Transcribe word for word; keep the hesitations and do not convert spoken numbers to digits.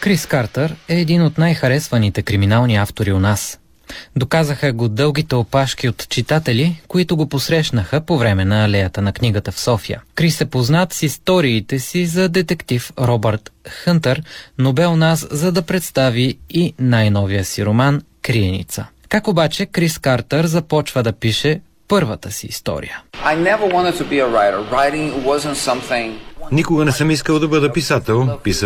Крис Картър е един от най-харесваните криминални автори у нас. Доказаха го дългите опашки от читатели, които го посрещнаха по време на алеята на книгата в София. Крис е познат с историите си за детектив Робърт Хънтър, но бе у нас, за да представи и най-новия си роман «Криеница». Как обаче Крис Картър започва да пише първата си история? Никога не съм искал да бъда писател. Писал